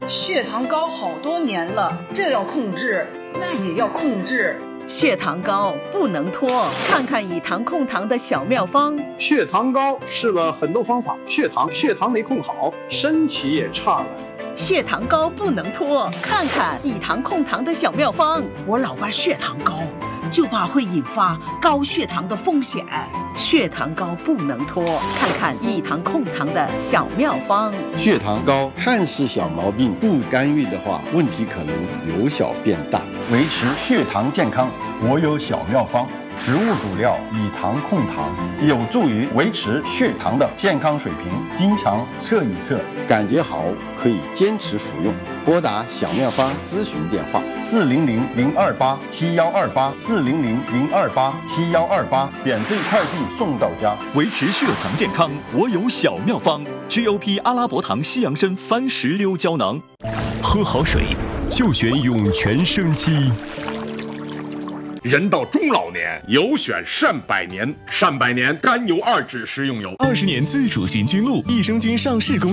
血糖高好多年了，这要控制，那也要控制。 血糖高不能拖，看看以糖控糖的小妙方。 血糖高试了很多方法，血糖没控好，身体也差了。 血糖高不能拖，看看以糖控糖的小妙方。 我老爸血糖高，就怕会引发高血糖的风险。 血糖高不能拖，看看以糖控糖的小妙方。 血糖高看似小毛病，不干预的话，问题可能由小变大。 维持血糖健康，我有小妙方。植物主料以糖控糖，有助于维持血糖的健康水平。经常测一测， 感觉好可以坚持服用。拨打小妙方咨询电话 400-028-7128，400-028-7128，免费快递送到家。 维持血糖健康，我有小妙方。GOP 阿拉伯糖西洋参番石榴胶囊，喝好水就选涌泉生机。 人到中老年，有选善百年。善百年甘油2酯食用油， 20年自主循菌露，益生菌上市公司。